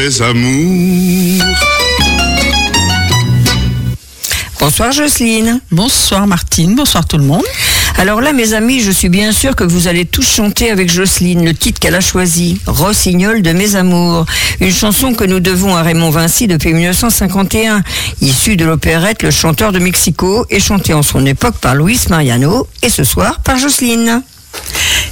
mes amours. Bonsoir Jocelyne. Bonsoir Martine, bonsoir tout le monde. Alors là mes amis, je suis bien sûre que vous allez tous chanter avec Jocelyne le titre qu'elle a choisi, Rossignol de mes amours. Une chanson que nous devons à Raymond Vinci depuis 1951, issue de l'opérette Le Chanteur de Mexico et chantée en son époque par Luis Mariano et ce soir par Jocelyne.